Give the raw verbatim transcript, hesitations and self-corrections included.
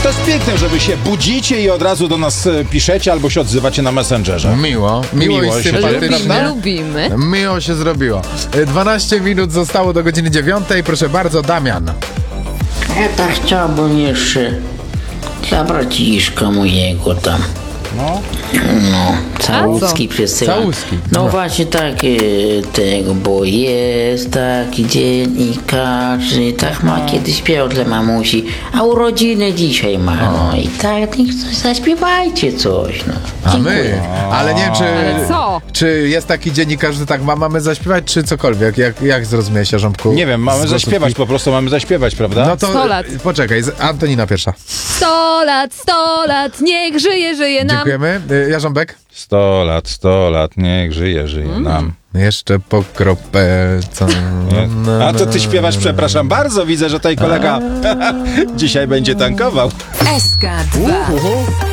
To jest piękne, że wy się budzicie i od razu do nas e, piszecie albo się odzywacie na Messengerze. Miło, miło, Miło i się sympatycznie. Lubimy, lubimy. Miło się zrobiło. dwanaście minut zostało do godziny dziewiątej. Proszę bardzo, Damian. Ja tak chciałbym jeszcze dla braciszka mojego tam. No. No, całuski przesyłam. Całuski. No, No. właśnie takie tego, bo jest taki dziennikarz, tak ma kiedyś śpiewał dla mamusi, a urodziny dzisiaj ma, no i tak, niech coś zaśpiewajcie coś, no. A my, ale nie wiem, czy, Ale co? czy jest taki dziennikarz, że tak ma, mamy zaśpiewać, czy cokolwiek. Jak, jak zrozumiałeś, Jarząbku? Nie wiem, mamy Z zaśpiewać, głosówki? po prostu mamy zaśpiewać, prawda? No to sto lat. poczekaj, z- Antonina pierwsza. Sto lat, sto lat, niech żyje, żyje nam. Dziękujemy. Y, Jarząbek? Sto lat, sto lat, niech żyje, żyje Mm. nam. Jeszcze po kropelce. A to ty śpiewasz, przepraszam bardzo, widzę, że tutaj kolega dzisiaj będzie tankował. S K dwa.